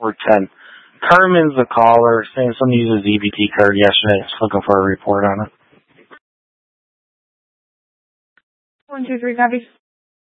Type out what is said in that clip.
over 10. Carmen's the caller saying someone used a ZBT card yesterday. Just looking for a report on it. 123 copy.